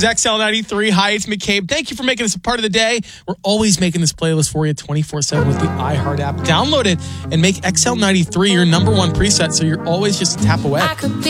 is XL93. Hi, it's McCabe. Thank you for making us a part of the day. We're always making this playlist for you 24/7 with the iHeart app. Download it and make XL93 your number one preset so you're always just a tap away.